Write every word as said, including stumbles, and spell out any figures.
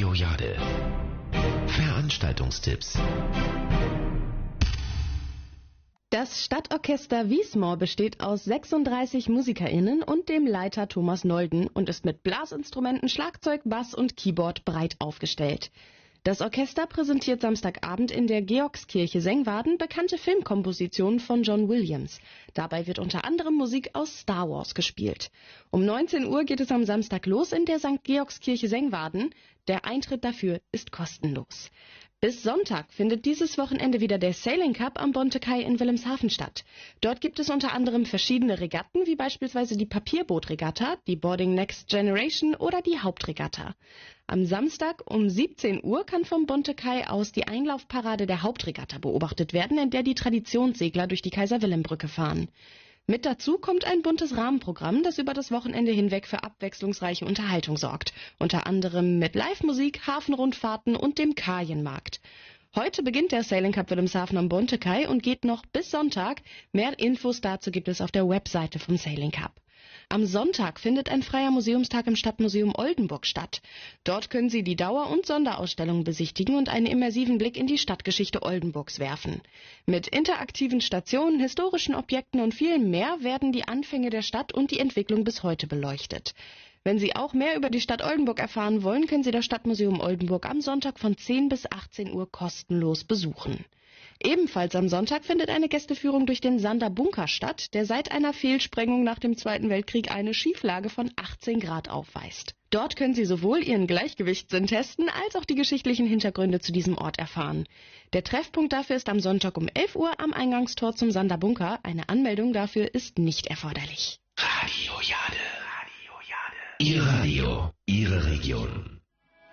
Radio Jade. Veranstaltungstipps. Das Stadtorchester Wiesmoor besteht aus sechsunddreißig MusikerInnen und dem Leiter Thomas Nolden und ist mit Blasinstrumenten, Schlagzeug, Bass und Keyboard breit aufgestellt. Das Orchester präsentiert Samstagabend in der Georgskirche Sengwarden bekannte Filmkompositionen von John Williams. Dabei wird unter anderem Musik aus Star Wars gespielt. Um neunzehn Uhr geht es am Samstag los in der Sankt Georgskirche Sengwarden. Der Eintritt dafür ist kostenlos. Bis Sonntag findet dieses Wochenende wieder der Sailing Cup am Bontekai in Wilhelmshaven statt. Dort gibt es unter anderem verschiedene Regatten, wie beispielsweise die Papierbootregatta, die Boarding Next Generation oder die Hauptregatta. Am Samstag um siebzehn Uhr kann vom Bontekai aus die Einlaufparade der Hauptregatta beobachtet werden, in der die Traditionssegler durch die Kaiser-Wilhelm-Brücke fahren. Mit dazu kommt ein buntes Rahmenprogramm, das über das Wochenende hinweg für abwechslungsreiche Unterhaltung sorgt. Unter anderem mit Live-Musik, Hafenrundfahrten und dem Kajenmarkt. Heute beginnt der Sailing Cup Wilhelmshaven am Bontekai und geht noch bis Sonntag. Mehr Infos dazu gibt es auf der Webseite vom Sailing Cup. Am Sonntag findet ein freier Museumstag im Stadtmuseum Oldenburg statt. Dort können Sie die Dauer- und Sonderausstellungen besichtigen und einen immersiven Blick in die Stadtgeschichte Oldenburgs werfen. Mit interaktiven Stationen, historischen Objekten und viel mehr werden die Anfänge der Stadt und die Entwicklung bis heute beleuchtet. Wenn Sie auch mehr über die Stadt Oldenburg erfahren wollen, können Sie das Stadtmuseum Oldenburg am Sonntag von zehn bis achtzehn Uhr kostenlos besuchen. Ebenfalls am Sonntag findet eine Gästeführung durch den Sander Bunker statt, der seit einer Fehlsprengung nach dem Zweiten Weltkrieg eine Schieflage von achtzehn Grad aufweist. Dort können Sie sowohl Ihren Gleichgewichtssinn testen, als auch die geschichtlichen Hintergründe zu diesem Ort erfahren. Der Treffpunkt dafür ist am Sonntag um elf Uhr am Eingangstor zum Sander Bunker. Eine Anmeldung dafür ist nicht erforderlich. Radio Jade. Radio Jade. Ihr Radio, Ihre Region.